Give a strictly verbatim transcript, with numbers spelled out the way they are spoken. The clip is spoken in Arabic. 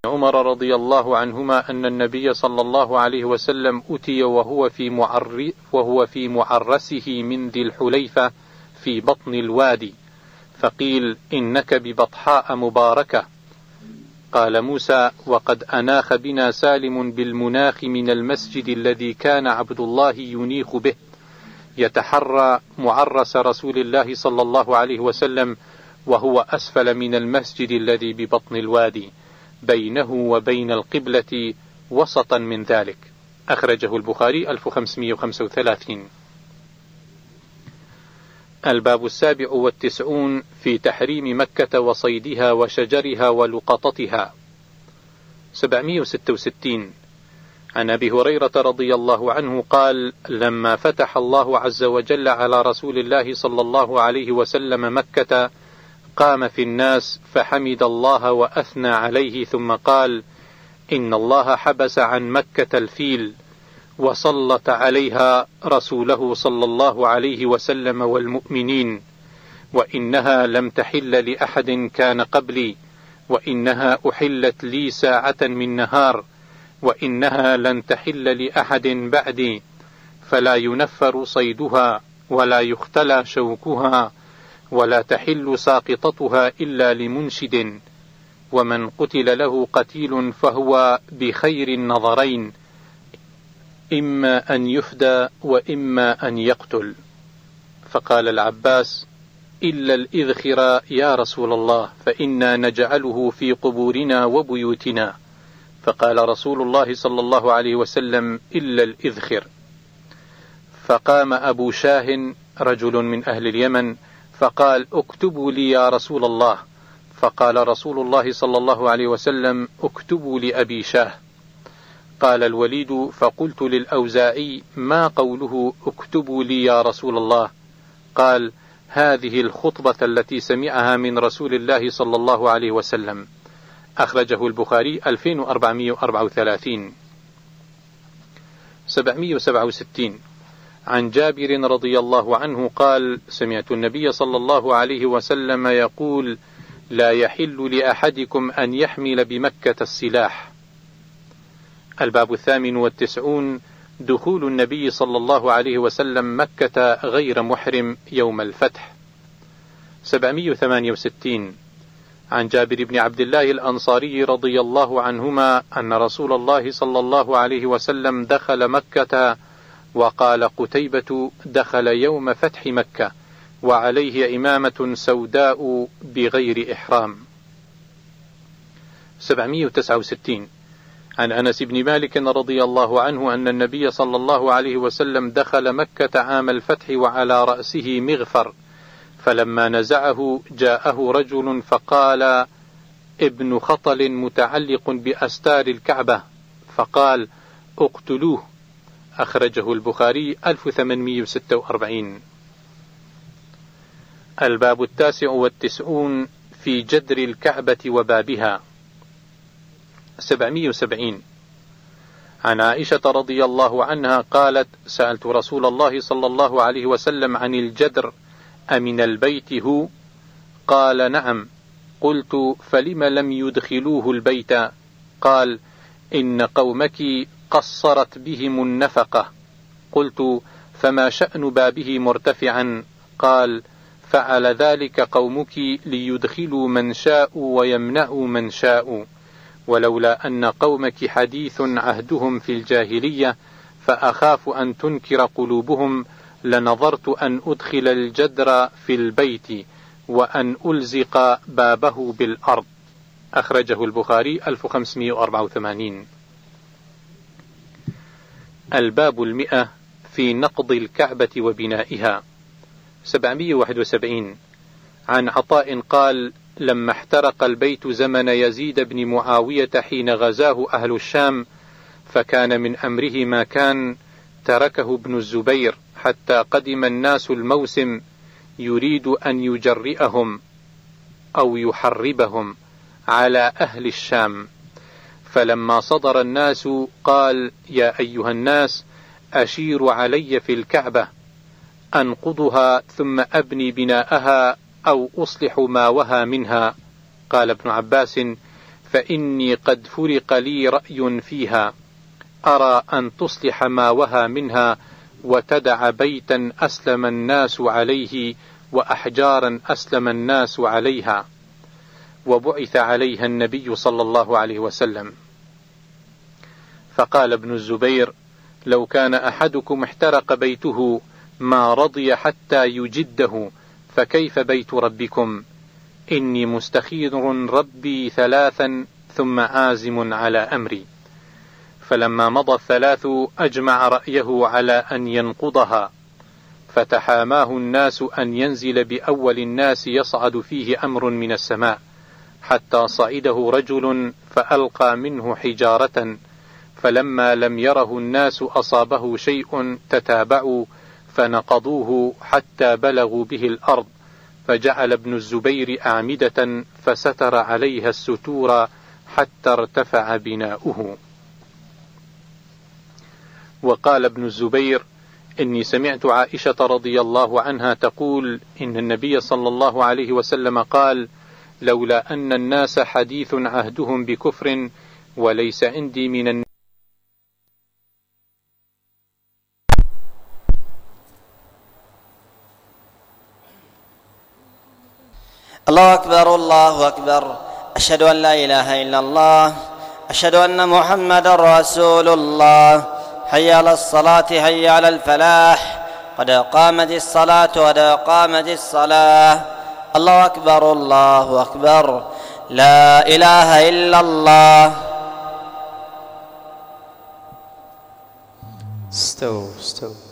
عمر رضي الله عنهما أن النبي صلى الله عليه وسلم أتي وهو في, معر وهو في معرسه من ذي الحليفة في بطن الوادي، فقيل: إنك ببطحاء مباركة. قال موسى: وقد أناخ بنا سالم بالمناخ من المسجد الذي كان عبد الله ينيخ به، يتحرى معرس رسول الله صلى الله عليه وسلم، وهو أسفل من المسجد الذي ببطن الوادي، بينه وبين القبلة وسطا من ذلك. أخرجه البخاري ألف وخمسمائة وخمسة وثلاثين. الباب السابع والتسعون في تحريم مكة وصيدها وشجرها ولقطتها. سبعمائة وستة وستين. عن أبي هريرة رضي الله عنه قال: لما فتح الله عز وجل على رسول الله صلى الله عليه وسلم مكة، قام في الناس فحمد الله وأثنى عليه، ثم قال: إن الله حبس عن مكة الفيل، وسلط عليها رسوله صلى الله عليه وسلم والمؤمنين، وإنها لم تحل لأحد كان قبلي، وإنها أحلت لي ساعة من نهار، وإنها لن تحل لأحد بعدي، فلا ينفر صيدها ولا يختلى شوكها، ولا تحل ساقطتها إلا لمنشد، ومن قتل له قتيل فهو بخير النظرين، إما أن يفدى وإما أن يقتل. فقال العباس: إلا الإذخر يا رسول الله، فإنا نجعله في قبورنا وبيوتنا. فقال رسول الله صلى الله عليه وسلم: إلا الإذخر. فقام أبو شاه رجل من أهل اليمن فقال: اكتبوا لي يا رسول الله. فقال رسول الله صلى الله عليه وسلم: اكتبوا لأبي شاه. قال الوليد: فقلت للأوزاعي: ما قوله اكتبوا لي يا رسول الله؟ قال: هذه الخطبة التي سمعها من رسول الله صلى الله عليه وسلم. أخرجه البخاري ألفين وأربعمائة وأربعة وثلاثين. سبعمائة وسبعة وستين. عن جابر رضي الله عنه قال: سمعت النبي صلى الله عليه وسلم يقول: لا يحل لأحدكم أن يحمل بمكة السلاح. الباب الثامن والتسعون. دخول النبي صلى الله عليه وسلم مكة غير محرم يوم الفتح. سبعمائة وثمانية وستين. عن جابر بن عبد الله الأنصاري رضي الله عنهما أن رسول الله صلى الله عليه وسلم دخل مكة، وقال قتيبة: دخل يوم فتح مكة وعليه إمامة سوداء بغير إحرام. سبعمائة وتسعة وستين. عن أنس بن مالك رضي الله عنه أن النبي صلى الله عليه وسلم دخل مكة عام الفتح وعلى رأسه مغفر، فلما نزعه جاءه رجل فقال: ابن خطل متعلق بأستار الكعبة، فقال: اقتلوه. أخرجه البخاري ألف وثمانمائة وستة وأربعين. الباب التاسع والتسعون في جدر الكعبة وبابها. سبعمائة وسبعين. عن عائشة رضي الله عنها قالت: سألت رسول الله صلى الله عليه وسلم عن الجدر أمن البيت هو؟ قال: نعم. قلت: فلم لم يدخلوه البيت؟ قال: إن قومك قصرت بهم النفقة. قلت: فما شأن بابه مرتفعا؟ قال: فعل ذلك قومك ليدخلوا من شاءوا ويمنعوا من شاءوا، ولولا أن قومك حديث عهدهم في الجاهلية فأخاف أن تنكر قلوبهم لنظرت أن أدخل الجدر في البيت وأن ألزق بابه بالأرض. أخرجه البخاري ألف وخمسمائة وأربعة وثمانين. الباب المئة في نقض الكعبة وبنائها. سبعمائة وواحد وسبعين. عن عطاء قال: لما احترق البيت زمن يزيد بن معاوية حين غزاه أهل الشام، فكان من أمره ما كان، تركه ابن الزبير حتى قدم الناس الموسم، يريد أن يجرئهم أو يحربهم على أهل الشام. فلما صدر الناس قال: يا أيها الناس، أشيروا علي في الكعبة، أنقضها ثم أبني بناءها أو أصلح ما وهى منها. قال ابن عباس: فإني قد فرق لي رأي فيها، أرى أن تصلح ما وهى منها، وتدع بيتا أسلم الناس عليه وأحجارا أسلم الناس عليها. وبعث عليها النبي صلى الله عليه وسلم. فقال ابن الزبير: لو كان أحدكم احترق بيته ما رضي حتى يجده، فكيف بيت ربكم؟ إني مستخير ربي ثلاثا ثم عازم على أمري. فلما مضى الثلاث أجمع رأيه على أن ينقضها، فتحاماه الناس أن ينزل بأول الناس يصعد فيه أمر من السماء، حتى صعده رجل فألقى منه حجارة، فلما لم يره الناس أصابه شيء تتابعوا فنقضوه حتى بلغوا به الأرض، فجعل ابن الزبير أعمدة فستر عليها الستور حتى ارتفع بناؤه. وقال ابن الزبير: إني سمعت عائشة رضي الله عنها تقول إن النبي صلى الله عليه وسلم قال: لولا أن الناس حديث عهدهم بكفر وليس عندي من الناس. الله أكبر الله أكبر، أشهد أن لا إله إلا الله، أشهد أن محمد رسول الله. حي على الصلاة حي على الفلاح، قد قامت الصلاة قد قامت الصلاة. الله أكبر الله أكبر، لا إله إلا الله. استووا استووا.